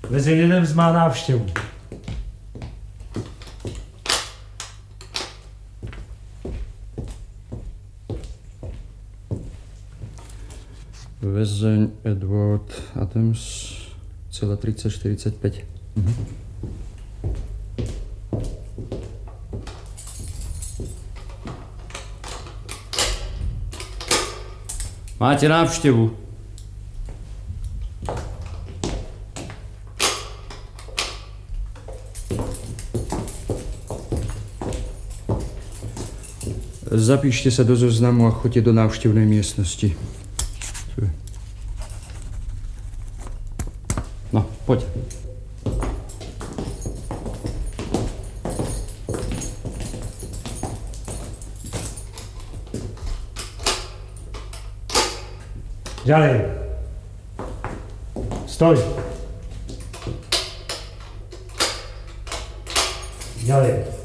Prezident má návštěvu. Väzeň Edward Adams, celá 3045. Máte návštěvu. Zapíšte sa do zoznamu a choďte do návštevnej miestnosti. No, poď. Ďalej. Stoj. Ďalej.